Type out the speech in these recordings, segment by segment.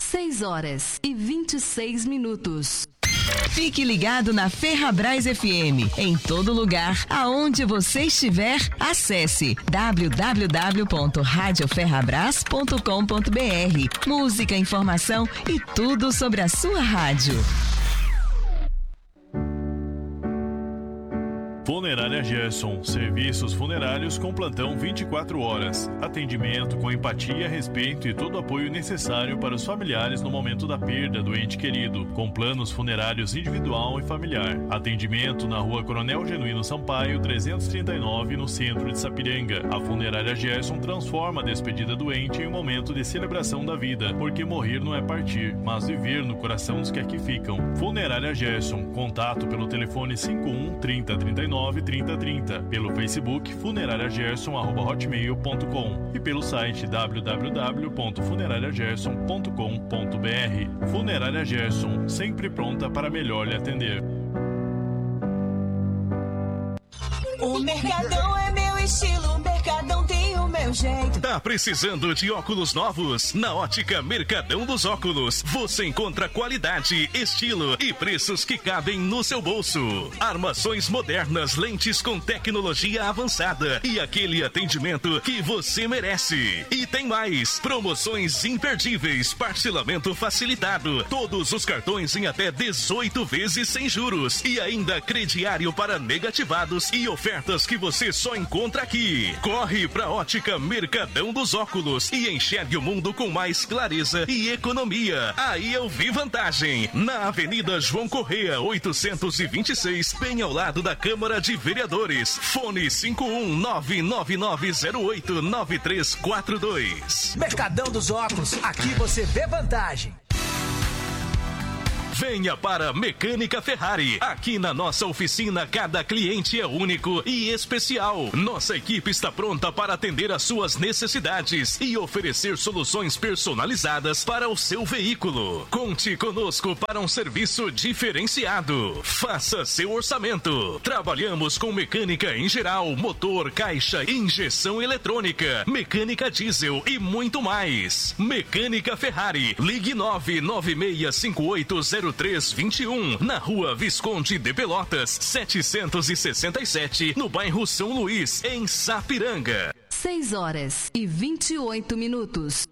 6h26. Fique ligado na Ferrabras FM. Em todo lugar, aonde você estiver, acesse www.radioferrabras.com.br. Música, informação e tudo sobre a sua rádio. Funerária Gerson, serviços funerários com plantão 24 horas. Atendimento com empatia, respeito e todo o apoio necessário para os familiares no momento da perda do ente querido, com planos funerários individual e familiar. Atendimento na Rua Coronel Genuíno Sampaio, 339, no centro de Sapiranga. A Funerária Gerson transforma a despedida do ente em um momento de celebração da vida, porque morrer não é partir, mas viver no coração dos que aqui ficam. Funerária Gerson, contato pelo telefone 51 30 39 3030, pelo Facebook funerariagerson@hotmail.com e pelo site www.funerariagerson.com.br. Funerária Gerson, sempre pronta para melhor lhe atender. O Mercadão é meu estilo, o Mercadão tem o meu jeito. Tá precisando de óculos novos? Na Ótica Mercadão dos Óculos, você encontra qualidade, estilo e preços que cabem no seu bolso. Armações modernas, lentes com tecnologia avançada e aquele atendimento que você merece. E tem mais, promoções imperdíveis, parcelamento facilitado, todos os cartões em até 18 vezes sem juros e ainda crediário para negativados e ofertas que você só encontra aqui. Corre pra Ótica Mercadão dos Óculos e enxergue o mundo com mais clareza e economia. Aí eu vi vantagem. Na Avenida João Correia, 826, bem ao lado da Câmara de Vereadores. Fone 51999089342. Mercadão dos Óculos, aqui você vê vantagem. Venha para Mecânica Ferrari. Aqui na nossa oficina, cada cliente é único e especial. Nossa equipe está pronta para atender às suas necessidades e oferecer soluções personalizadas para o seu veículo. Conte conosco para um serviço diferenciado. Faça seu orçamento. Trabalhamos com mecânica em geral, motor, caixa, injeção eletrônica, mecânica diesel e muito mais. Mecânica Ferrari. Ligue 996580321 na Rua Visconde de Pelotas, 767, no bairro São Luís, em Sapiranga. 6h28.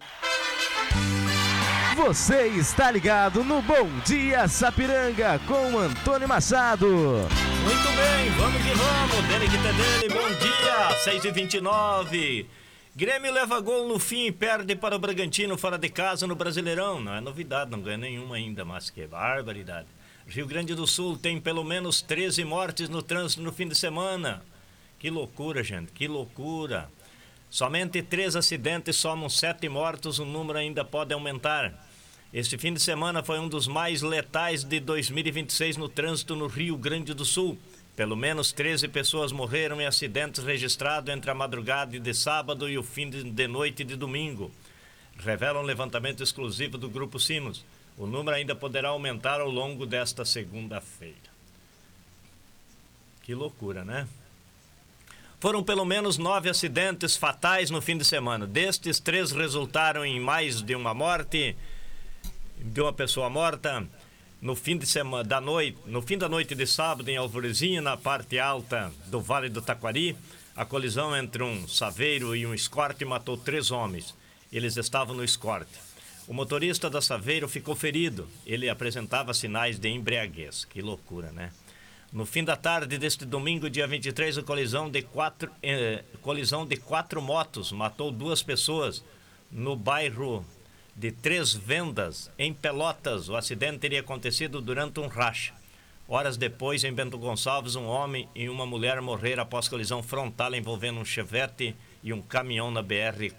Você está ligado no Bom Dia Sapiranga com Antônio Machado. Muito bem, vamos que vamos. Dele que tá dele, bom dia, 6h29. Grêmio leva gol no fim e perde para o Bragantino fora de casa no Brasileirão. Não é novidade, não ganha nenhuma ainda, mas que barbaridade. Rio Grande do Sul tem pelo menos 13 mortes no trânsito no fim de semana. Que loucura, gente, que loucura. Somente 3 acidentes somam 7 mortos, o número ainda pode aumentar. Este fim de semana foi um dos mais letais de 2026 no trânsito no Rio Grande do Sul. Pelo menos 13 pessoas morreram em acidentes registrados entre a madrugada de sábado e o fim de noite de domingo. Revela um levantamento exclusivo do Grupo Sinos. O número ainda poderá aumentar ao longo desta segunda-feira. Que loucura, né? Foram pelo menos 9 acidentes fatais no fim de semana. Destes, 3 resultaram em mais de uma morte, de uma pessoa morta. No fim da noite de sábado, em Alvorezinha, na parte alta do Vale do Taquari, a colisão entre um saveiro e um escorte matou 3 homens. Eles estavam no escorte. O motorista da saveiro ficou ferido. Ele apresentava sinais de embriaguez. Que loucura, né? No fim da tarde deste domingo, dia 23, a colisão de 4 motos matou 2 pessoas no bairro de 3 Vendas, em Pelotas. O acidente teria acontecido durante um racha. Horas depois, em Bento Gonçalves, um homem e uma mulher morreram após colisão frontal envolvendo um Chevette e um caminhão na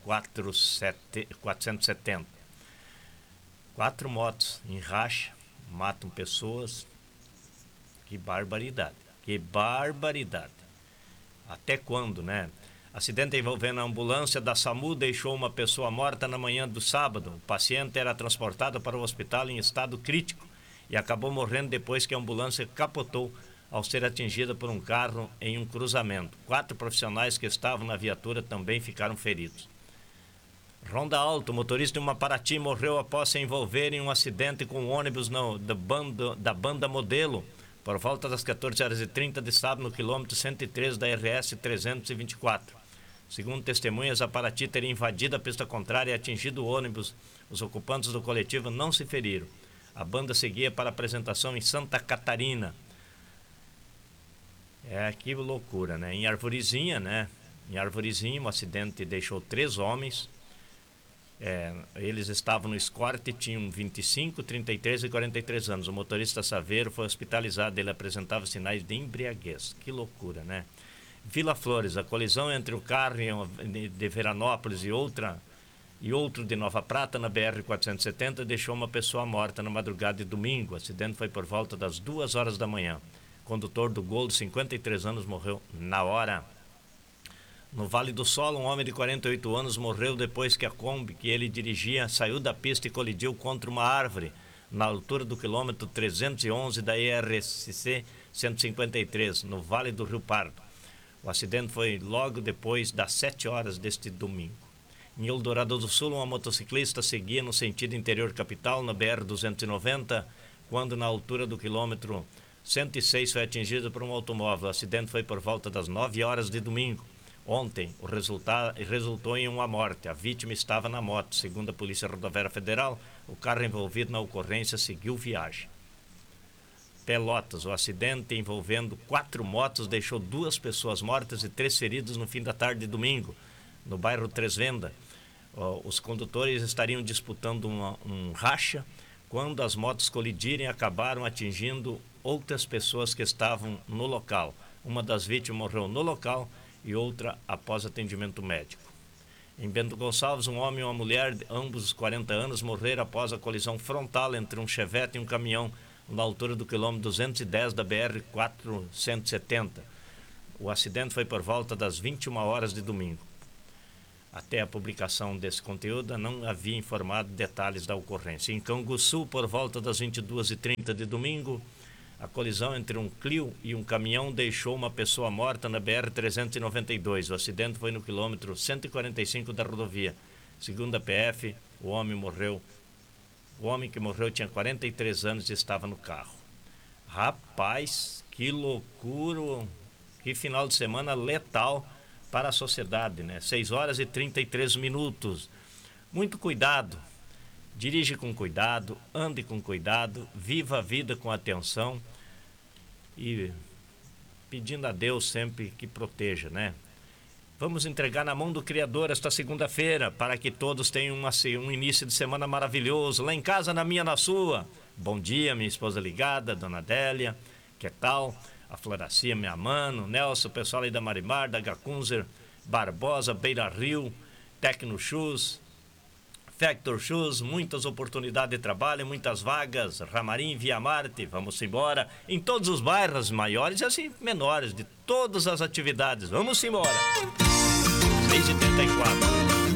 BR-470. 4 motos em racha, matam pessoas. Que barbaridade, que barbaridade. Até quando, né? Acidente envolvendo a ambulância da SAMU deixou uma pessoa morta na manhã do sábado. O paciente era transportado para o hospital em estado crítico e acabou morrendo depois que a ambulância capotou ao ser atingida por um carro em um cruzamento. 4 profissionais que estavam na viatura também ficaram feridos. Ronda Alto, motorista de uma Paraty morreu após se envolver em um acidente com um ônibus da banda Modelo, por volta das 14h30 de sábado, no quilômetro 103 da RS 324. Segundo testemunhas, a Paraty teria invadido a pista contrária e atingido o ônibus. Os ocupantes do coletivo não se feriram. A banda seguia para apresentação em Santa Catarina. Que loucura, né? Em Arvorezinha, um acidente deixou 3 homens. Eles estavam no Escort e tinham 25, 33 e 43 anos. O motorista Saveiro foi hospitalizado. Ele apresentava sinais de embriaguez. Que loucura, né? Vila Flores, a colisão entre o carro de Veranópolis e outro de Nova Prata, na BR-470, deixou uma pessoa morta na madrugada de domingo. O acidente foi por volta das 2 horas da manhã. O condutor do Gol, de 53 anos, morreu na hora. No Vale do Sol, um homem de 48 anos morreu depois que a Kombi que ele dirigia saiu da pista e colidiu contra uma árvore na altura do quilômetro 311 da ERSC 153, no Vale do Rio Pardo. O acidente foi logo depois das 7 horas deste domingo. Em Eldorado do Sul, uma motociclista seguia no sentido interior capital, na BR-290, quando na altura do quilômetro 106 foi atingida por um automóvel. O acidente foi por volta das 9 horas de domingo. Ontem, o resultou em uma morte. A vítima estava na moto. Segundo a Polícia Rodoviária Federal, o carro envolvido na ocorrência seguiu viagem. Pelotas, o acidente envolvendo 4 motos deixou 2 pessoas mortas e 3 feridos no fim da tarde de domingo, no bairro Três Vendas. Os condutores estariam disputando um racha quando as motos colidirem e acabaram atingindo outras pessoas que estavam no local. Uma das vítimas morreu no local e outra após atendimento médico. Em Bento Gonçalves, um homem e uma mulher, ambos 40 anos, morreram após a colisão frontal entre um Chevette e um caminhão na altura do quilômetro 210 da BR-470. O acidente foi por volta das 21 horas de domingo. Até a publicação desse conteúdo, não havia informado detalhes da ocorrência. Em Canguçu, por volta das 22h30 de domingo, a colisão entre um Clio e um caminhão deixou uma pessoa morta na BR-392. O acidente foi no quilômetro 145 da rodovia. Segundo a PF, o homem que morreu tinha 43 anos e estava no carro. Rapaz, que loucura, que final de semana letal para a sociedade, né? 6 horas e 33 minutos. Muito cuidado, dirige com cuidado, ande com cuidado, viva a vida com atenção e pedindo a Deus sempre que proteja, né? Vamos entregar na mão do Criador esta segunda-feira para que todos tenham um início de semana maravilhoso. Lá em casa, na minha, na sua. Bom dia, minha esposa ligada, Dona Adélia. Que tal? A Floracia, minha mano, Nelson, o pessoal aí da Marimar, da Gacunzer, Barbosa, Beira Rio, Tecno Shoes, Factor Shoes, muitas oportunidades de trabalho, muitas vagas, Ramarim, Via Marte, vamos embora, em todos os bairros maiores e assim menores, de todas as atividades, vamos embora. 6h34.